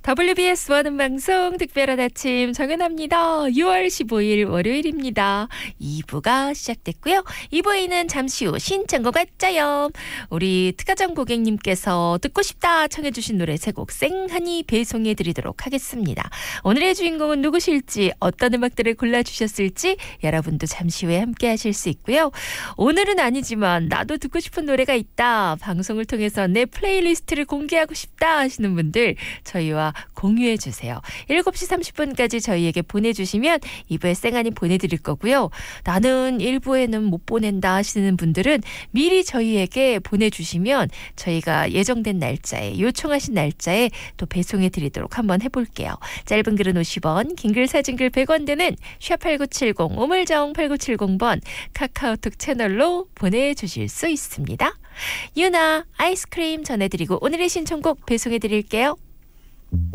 WBS 원음 방송 특별한 아침 정연합니다. 6월 15일 월요일입니다. 2부가 시작됐고요. 2부에는 잠시 후 신청곡 왔자요. 우리 특가정 고객님께서 듣고 싶다 청해 주신 노래 세 곡 생하니 배송해 드리도록 하겠습니다. 오늘의 주인공은 누구실지 어떤 음악들을 골라주셨을지 여러분도 잠시 후에 함께 하실 수 있고요. 오늘은 아니지만 나도 듣고 싶은 노래가 있다. 방송을 통해서 내 플레이리스트를 공개하고 싶다 하시는 분들 저희와 공유해 주세요. 7시 30분까지 저희에게 보내주시면 2부에 생하니 보내드릴 거고요. 나는 1부에는 못 보낸다 하시는 분들은 미리 저희에게 보내주시면 저희가 예정된 날짜에 요청하신 날짜에 또 배송해 드리도록 한번 해볼게요. 짧은 글은 50원, 긴 글 사진 글 100원 되는 #8970 우물정 8970번 카카오톡 채널로 보내주실 수 있습니다. 유나 아이스크림 전해드리고 오늘의 신청곡 배송해 드릴게요.